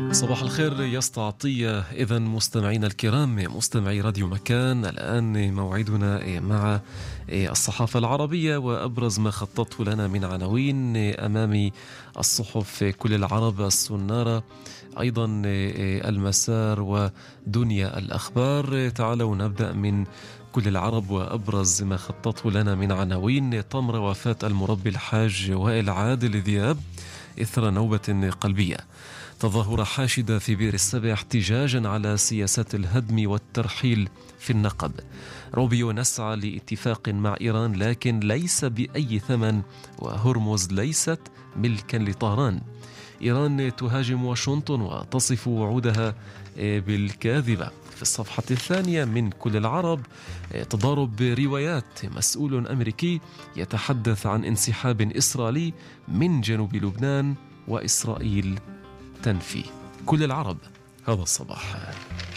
صباح الخير يا اسطى عطية. إذا مستمعينا الكرام، مستمعي راديو مكان، الآن موعدنا مع الصحافة العربية وأبرز ما خططت لنا من عناوين أمام الصحف: كل العرب، السنارة، أيضا المسار ودنيا الأخبار. تعالوا نبدأ من كل العرب وأبرز ما خططت لنا من عناوين: تمر وفاة المربي الحاج وائل عادل ذياب إثر نوبة قلبية. تظاهرة حاشدة في بئر السبع احتجاجا على سياسات الهدم والترحيل في النقب. روبيو: نسعى لاتفاق مع إيران لكن ليس بأي ثمن، وهرمز ليست ملكا لطهران. إيران تهاجم واشنطن وتصف وعودها بالكاذبة. في الصفحة الثانية من كل العرب: تضارب روايات، مسؤول أمريكي يتحدث عن انسحاب إسرائيلي من جنوب لبنان وإسرائيل تنفي. كل العرب هذا الصباح.